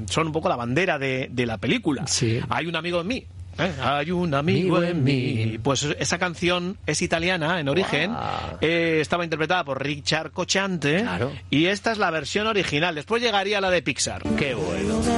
son un poco la bandera de la película. Sí. Hay un amigo en mí. Hay un amigo en mí. Pues esa canción es italiana en origen. Wow. Estaba interpretada por Richard Cocciante. Claro. Y esta es la versión original. Después llegaría la de Pixar. Qué bueno.